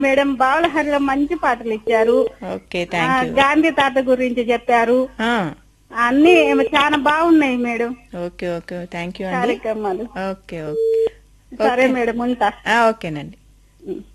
Madam బావలహరిలో మంచి పాటలు ఇచ్చారు. Okay, thank you. గాంధీ తాత గురించి చెప్పారు. ఆ, అన్ని చాలా బాగున్నాయి madam okay okay, thank you అండి. కార్యక్రమాలు. ఓకే ఓకే సరే మేడం, ఉంటా. ఓకేనండి.